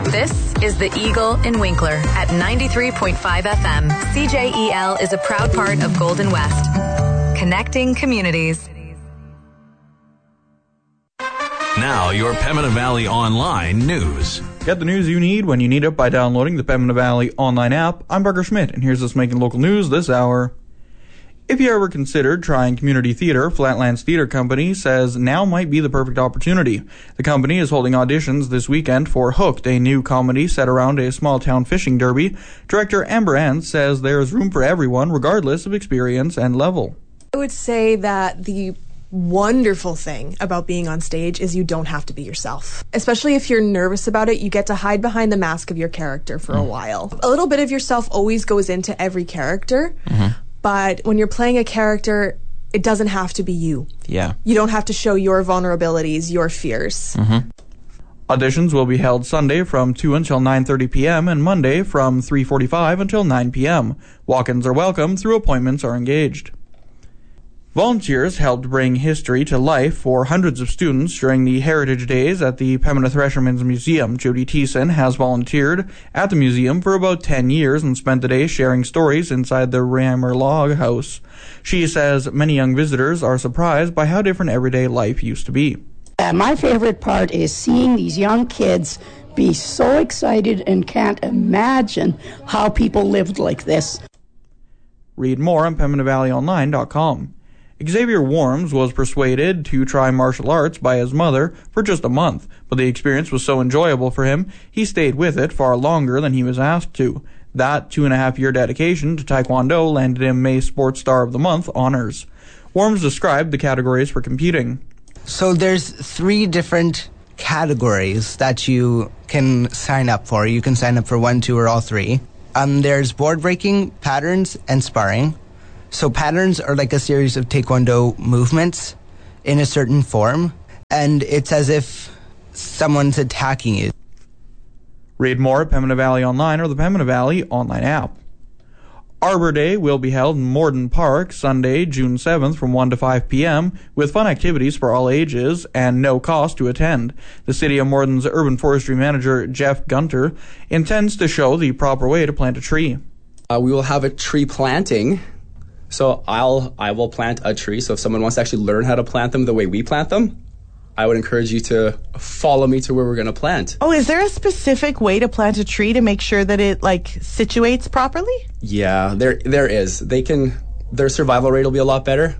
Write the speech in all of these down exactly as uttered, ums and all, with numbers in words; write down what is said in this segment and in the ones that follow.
This is The Eagle in Winkler at ninety-three point five F M. C J E L is a proud part of Golden West. Connecting communities. Now, your Pembina Valley Online news. Get the news you need when you need it by downloading the Pembina Valley Online app. I'm Parker Schmidt, and here's what's making local news this hour. If you ever considered trying community theater, Flatlands Theater Company says now might be the perfect opportunity. The company is holding auditions this weekend for Hooked, a new comedy set around a small-town fishing derby. Director Amber Ann says there is room for everyone, regardless of experience and level. I would say that the wonderful thing about being on stage is you don't have to be yourself. Especially if you're nervous about it, you get to hide behind the mask of your character for mm. a while. A little bit of yourself always goes into every character. Mm-hmm. But when you're playing a character, it doesn't have to be you. Yeah. You don't have to show your vulnerabilities, your fears. Mm-hmm. Auditions will be held Sunday from two until nine thirty p.m. and Monday from three forty-five until nine p.m. Walk-ins are welcome through appointments are engaged. Volunteers helped bring history to life for hundreds of students during the Heritage Days at the Pembina Threshermen's Museum. Jody Thiessen has volunteered at the museum for about ten years and spent the day sharing stories inside the Rammer Log House. She says many young visitors are surprised by how different everyday life used to be. Uh, my favorite part is seeing these young kids be so excited and can't imagine how people lived like this. Read more on Pembina Valley Online dot com. Xavier Worms was persuaded to try martial arts by his mother for just a month, but the experience was so enjoyable for him, he stayed with it far longer than he was asked to. That two-and-a-half-year dedication to Taekwondo landed him May Sports Star of the Month honors. Worms described the categories for competing. So there's three different categories that you can sign up for. You can sign up for one, two, or all three. Um, there's board breaking, patterns, and sparring. So patterns are like a series of Taekwondo movements in a certain form, and it's as if someone's attacking you. Read more at Pembina Valley Online or the Pembina Valley Online app. Arbor Day will be held in Morden Park Sunday, June seventh from one to five p.m. with fun activities for all ages and no cost to attend. The City of Morden's Urban Forestry Manager, Jeff Gunter, intends to show the proper way to plant a tree. Uh, we will have a tree planting. So I'll I will plant a tree. So if someone wants to actually learn how to plant them the way we plant them, I would encourage you to follow me to where we're going to plant. Oh, is there a specific way to plant a tree to make sure that it like situates properly? Yeah, there there is. They can their survival rate will be a lot better.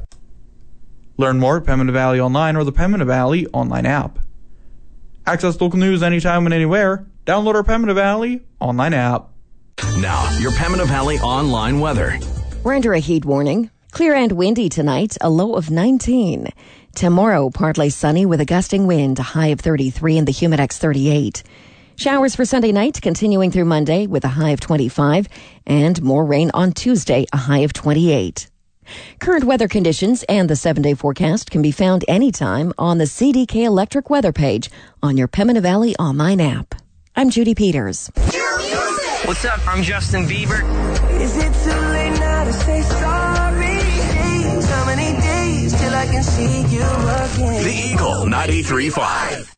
Learn more at Pembina Valley Online or the Pembina Valley Online app. Access local news anytime and anywhere. Download our Pembina Valley Online app. Now, your Pembina Valley Online weather. We're under a heat warning. Clear and windy tonight, a low of nineteen. Tomorrow, partly sunny with a gusting wind, a high of thirty-three and the Humidex thirty-eight. Showers for Sunday night, continuing through Monday with a high of twenty-five, and more rain on Tuesday, a high of twenty-eight. Current weather conditions and the seven-day forecast can be found anytime on the C D K Electric weather page on your Pembina Valley Online app. I'm Judy Peters. What's up? I'm Justin Bieber. Is it too late now to say sorry? How many days till I can see you again? The Eagle ninety-three point five.